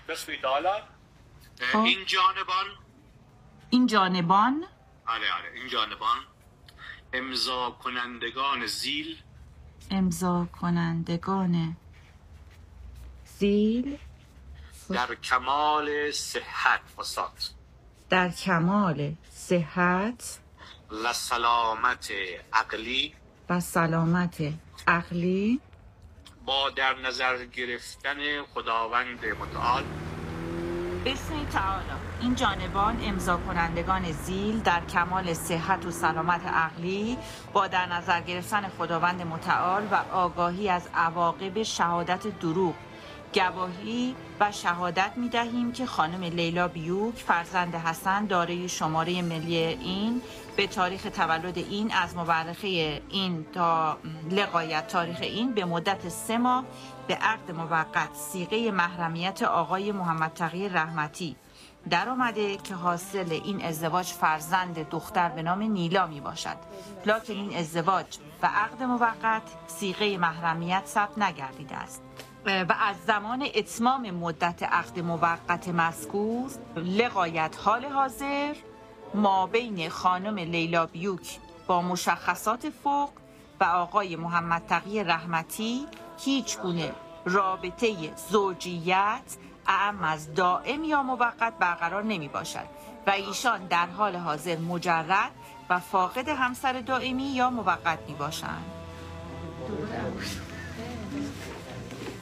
بسم تعالی. این جانبان این جانبان امضا کنندگان زیل در کمال صحت در کمال صحت و سلامت عقلی و سلامت عقلی با در نظر گرفتن خداوند متعال بسم تعالی. این جانبان امضا کنندگان زیل در کمال صحت و سلامت عقلی با در نظر گرفتن خداوند متعال و آگاهی از عواقب شهادت دروغ گواهی و شهادت می دهیم که خانم لیلا بیوک فرزند حسن دارای شماره ملی این به تاریخ تولد این از مورخه این تا لغایت تاریخ این به مدت 3 ماه به عقد موقت صیغه محرمیت آقای محمد تقی رحمتی در آمده که حاصل این ازدواج فرزند دختر به نام نیلا می باشد، لکن این ازدواج و عقد موقت صیغه محرمیت ثبت نگردیده است و از زمان اتمام مدت عقد موقت مذکور لغایت حال حاضر ما بین خانم لیلا بیوک با مشخصات فوق و آقای محمد تقی رحمتی هیچ گونه رابطه زوجیت اعم از دائم یا موقت برقرار نمی باشد و ایشان در حال حاضر مجرد و فاقد همسر دائمی یا موقت می باشند.